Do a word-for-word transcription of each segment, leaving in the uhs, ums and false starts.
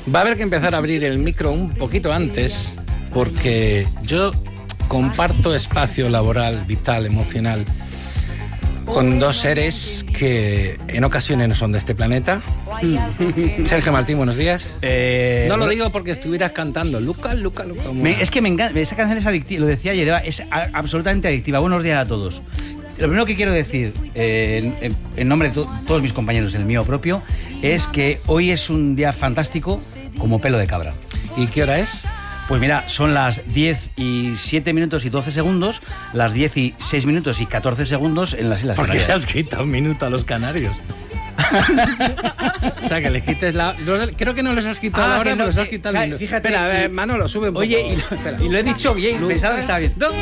Va a haber que empezar a abrir el micro un poquito antes, porque yo comparto espacio laboral, vital, emocional, con dos seres que en ocasiones no son de este planeta. Sergio Martín, buenos días. Eh, no lo digo porque estuvieras cantando Luca, Luca, Luca. Me, es que me encanta, esa canción es adictiva, lo decía ayer, es a, absolutamente adictiva. Buenos días a todos. Lo primero que quiero decir, eh, en, en nombre de to, todos mis compañeros, el mío propio, es que hoy es un día fantástico como pelo de cabra. ¿Y qué hora es? Pues mira, son las diez y siete minutos y doce segundos, las diez y seis minutos y catorce segundos en las Islas Canarias. ¿Por qué le has quitado un minuto a los canarios? O sea, que les quites la... Creo que no les has quitado ah, la hora, no, pero les has eh, quitado el minuto. Fíjate, espera, a ver, Manolo, sube un poco. Oye, y lo, y lo he dicho bien, Lucas. pensaba que estaba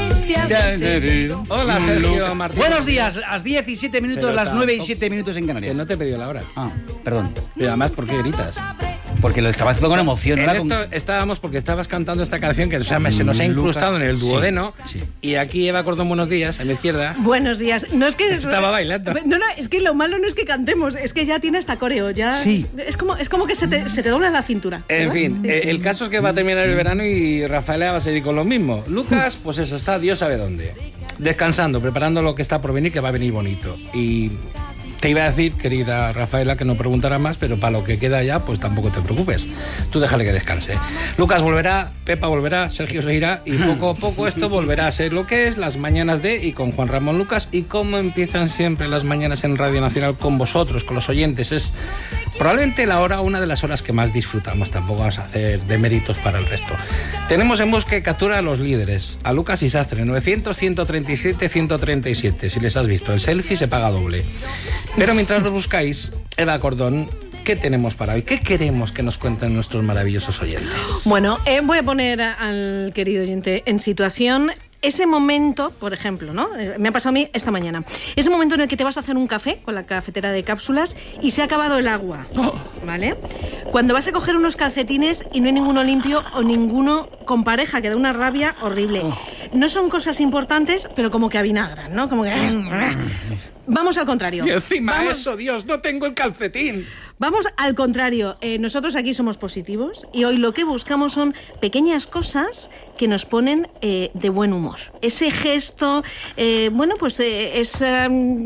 bien. Hola, Sergio Martín. Buenos días, las diez y siete minutos, Pero las tampoco... nueve y siete minutos en Canarias. Que no te he pedido la hora. Ah, perdón. Y además, ¿por qué gritas? Porque lo estaba haciendo con emoción. En ¿no? esto con... estábamos porque estabas cantando esta canción que o sea, se nos ha incrustado en el duodeno. Sí, sí. Y aquí Eva Cordón, buenos días, a mi izquierda. Buenos días. No es que estaba bailando. No, no, es que lo malo no es que cantemos, es que ya tiene hasta coreo, ya. Sí. Es como, es como que se te, se te dobla la cintura. En ¿verdad? fin, sí. eh, el caso es que va a terminar el verano y Rafaela va a seguir con lo mismo. Lucas, pues eso, está Dios sabe dónde. Descansando, preparando lo que está por venir, que va a venir bonito. Y te iba a decir, querida Rafaela, que no preguntara más, pero para lo que queda ya, pues tampoco te preocupes. Tú déjale que descanse. Lucas volverá, Pepa volverá, Sergio seguirá y poco a poco esto volverá a ser lo que es, las mañanas de y con Juan Ramón Lucas. Y como empiezan siempre las mañanas en Radio Nacional con vosotros, con los oyentes, es probablemente la hora, una de las horas que más disfrutamos. Tampoco vamos a hacer deméritos para el resto. Tenemos en busca de captura a los líderes, a Lucas y Sastre, novecientos, ciento treinta y siete, ciento treinta y siete. Si les has visto, el selfie se paga doble. Pero mientras los buscáis, Eva Cordón, ¿qué tenemos para hoy? ¿Qué queremos que nos cuenten nuestros maravillosos oyentes? Bueno, eh, voy a poner al querido oyente en situación. Ese momento, por ejemplo, ¿no? Me ha pasado a mí esta mañana. Ese momento en el que te vas a hacer un café con la cafetera de cápsulas y se ha acabado el agua, ¿vale? Cuando vas a coger unos calcetines y no hay ninguno limpio o ninguno con pareja, que da una rabia horrible. No son cosas importantes, pero como que avinagran, ¿no? Como que... Vamos al contrario. Y encima Vamos... eso, Dios, no tengo el calcetín. Vamos al contrario. Eh, nosotros aquí somos positivos y hoy lo que buscamos son pequeñas cosas que nos ponen eh, de buen humor. Ese gesto, eh, bueno, pues eh, es... Eh,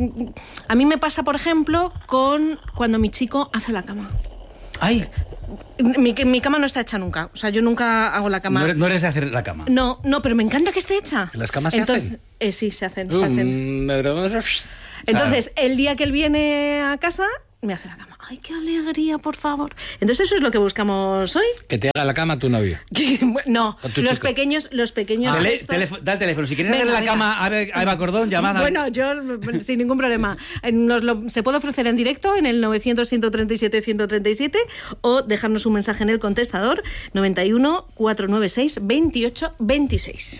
a mí me pasa, por ejemplo, con cuando mi chico hace la cama. ¡Ay! Mi, mi cama no está hecha nunca. O sea, yo nunca hago la cama. No eres, no eres de hacer la cama. No, no, pero me encanta que esté hecha. ¿Las camas se Entonces, hacen? Eh, sí, se hacen, Um, se hacen. Entonces, el día que él viene a casa, me hace la cama. ¡Ay, qué alegría, por favor! Entonces, eso es lo que buscamos hoy. Que te haga la cama tu novio. No, tu los chico. pequeños, los pequeños Tele, gestos... telefo, da el teléfono. Si quieres Venga, hacer la venga. cama a Eva Cordón, llamada. Bueno, yo sin ningún problema. Nos lo, se puede ofrecer en directo en el novecientos, ciento treinta y siete, ciento treinta y siete o dejarnos un mensaje en el contestador noventa y uno, cuatrocientos noventa y seis, veintiocho veintiséis.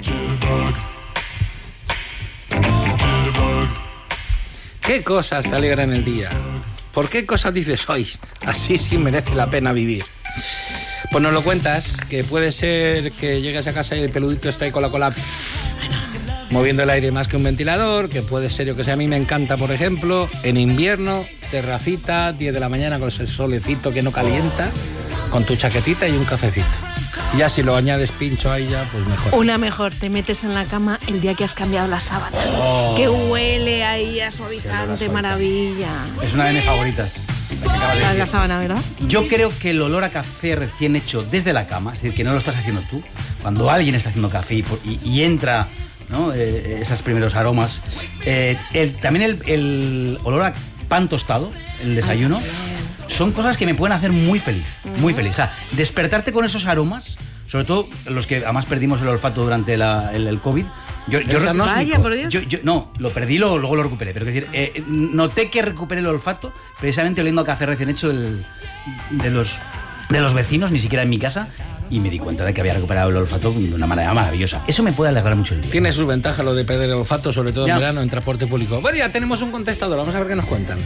¿Qué cosas te alegran el día? ¿Por qué cosas dices hoy? Así sí merece la pena vivir. Pues nos lo cuentas, que puede ser que llegues a casa y el peludito está ahí con la cola moviendo el aire más que un ventilador, que puede ser, yo que sé, a mí me encanta, por ejemplo, en invierno, terracita, diez de la mañana con ese solecito que no calienta, con tu chaquetita y un cafecito. Ya si lo añades pincho ahí ya, pues mejor. Una mejor, te metes en la cama el día que has cambiado las sábanas. Oh. Que huele ahí a suavizante, maravilla. Es una de mis favoritas. La, la sábana, ¿verdad? Yo creo que el olor a café recién hecho desde la cama, es decir, que no lo estás haciendo tú, cuando alguien está haciendo café y, y, y entra, ¿no? eh, esos primeros aromas, eh, el, también el, el olor a pan tostado, el desayuno, son cosas que me pueden hacer muy feliz, muy feliz. O sea, despertarte con esos aromas, sobre todo los que además perdimos el olfato durante la, el, el COVID. Yo, yo, no Vaya, por Dios. Yo, yo, no, lo perdí, luego, luego lo recuperé. Pero es decir, eh, noté que recuperé el olfato precisamente oliendo a café recién hecho del, de, los, de los vecinos, ni siquiera en mi casa, y me di cuenta de que había recuperado el olfato de una manera maravillosa. Eso me puede alegrar mucho el día. Tiene su ventaja lo de perder el olfato, sobre todo ya. en verano, en transporte público. Bueno, ya tenemos un contestador, vamos a ver qué nos cuentan.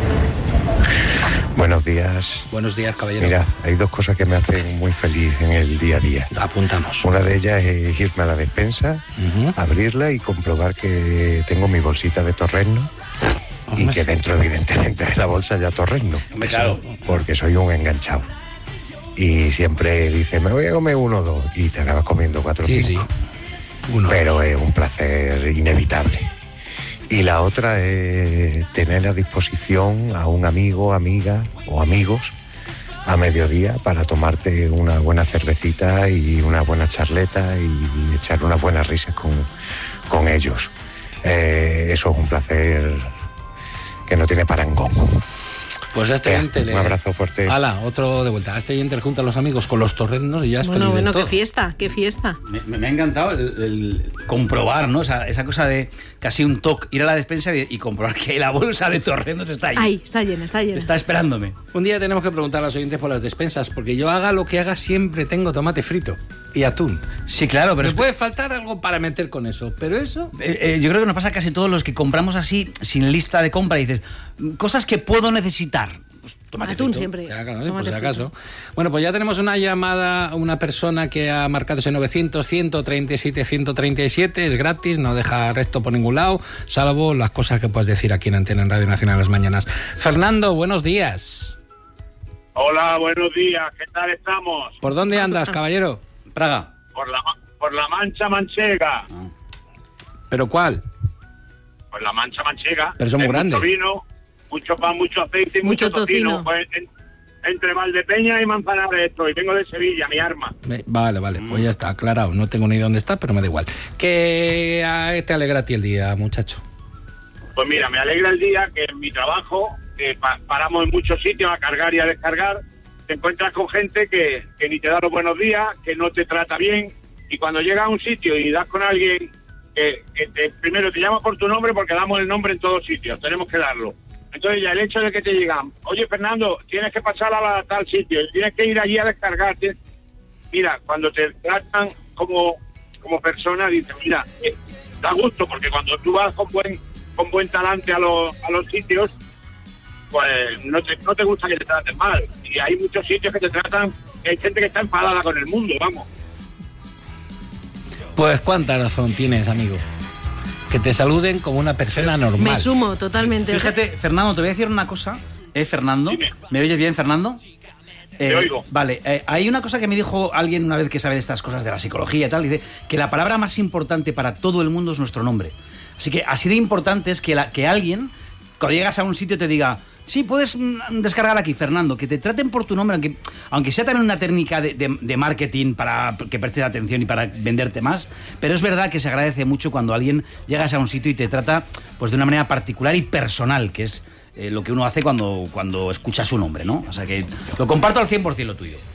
Buenos días. Buenos días, caballero. Mirad, hay dos cosas que me hacen muy feliz en el día a día. Apuntamos. Una de ellas es irme a la despensa, uh-huh. abrirla y comprobar que tengo mi bolsita de torrezno uh-huh. y que dentro, evidentemente, de la bolsa ya torrezno. Claro. Porque soy un enganchado. y siempre dices, me voy a comer uno o dos, y te acabas comiendo cuatro o Sí, cinco. sí. Uno. Pero es un placer inevitable. Y la otra es tener a disposición a un amigo, amiga o amigos a mediodía para tomarte una buena cervecita y una buena charleta y, y echar unas buenas risas con, con ellos. Eh, eso es un placer que no tiene parangón. Pues a este Ea, oyente un le... abrazo fuerte. Hala, otro de vuelta. A este oyente le junta a los amigos con los torrendos y ya es Bueno, feliz del bueno, qué todo. fiesta, qué fiesta. Me, me ha encantado el, el comprobar, ¿no? Esa, esa cosa de casi un toque, ir a la despensa y, y comprobar que la bolsa de torrendos está ahí. Ahí, está llena, está llena. Está esperándome. Un día tenemos que preguntar a los oyentes por las despensas, porque yo haga lo que haga siempre tengo tomate frito y atún. Sí, claro, pero Me es puede faltar algo para meter con eso, pero eso... Eh, eh, yo creo que nos pasa a casi todos los que compramos así, sin lista de compra, y dices, cosas que puedo necesitar. Pues, tomate Atún frito. siempre. Ya, claro, Tomate por si frito. acaso. Bueno, pues ya tenemos una llamada, una persona que ha marcado ese novecientos, ciento treinta y siete, ciento treinta y siete, es gratis, no deja resto por ningún lado, salvo las cosas que puedes decir aquí en Antena en Radio Nacional las mañanas. Fernando, buenos días. Hola, buenos días, ¿qué tal estamos? ¿Por dónde andas, caballero? Praga. Por la, por la Mancha Manchega. ¿Pero cuál? Por la Mancha Manchega. Pero son muy Hay grandes. Mucho vino, mucho pan, mucho aceite y mucho, Mucho tocino. Pues, en- entre Valdepeña y Manzanares estoy, vengo de Sevilla, mi arma. Eh, Vale, vale, pues ya está, aclarado. No tengo ni idea dónde está, pero me da igual. ¿Qué eh, te alegra a ti el día, muchacho? Pues mira, me alegra el día que en mi trabajo eh, pa- paramos en muchos sitios a cargar y a descargar. Te encuentras con gente que, que ni te da los buenos días, que no te trata bien, y cuando llegas a un sitio y das con alguien que, que te- primero te llama por tu nombre, porque damos el nombre en todos sitios, tenemos que darlo. Entonces ya el hecho de que te llegan, oye Fernando, tienes que pasar a la, tal sitio, tienes que ir allí a descargar. tienes-". Mira, cuando te tratan como, como persona, dices, mira, eh, da gusto, porque cuando tú vas con buen con buen talante a los, a los sitios, pues no te, no te gusta que te traten mal. Y hay muchos sitios que te tratan, que hay gente que está enfadada con el mundo, vamos. Pues cuánta razón tienes, amigo. Que te saluden como una persona normal. Me sumo totalmente. Fíjate, Fernando, te voy a decir una cosa. ¿Eh, Fernando? Dime. ¿Me oyes bien, Fernando? Te oigo. Vale, eh, hay una cosa que me dijo alguien una vez que sabe de estas cosas de la psicología y tal, dice que la palabra más importante para todo el mundo es nuestro nombre. Así que así de importante es que, la, que alguien, cuando llegas a un sitio, te diga, sí, puedes mm, descargar aquí, Fernando, que te traten por tu nombre, aunque, aunque sea también una técnica de, de, de marketing para que prestes atención y para venderte más, pero es verdad que se agradece mucho cuando alguien llegas a un sitio y te trata pues de una manera particular y personal, que es eh, lo que uno hace cuando, cuando escucha su nombre, ¿no? O sea que lo comparto al cien por ciento lo tuyo.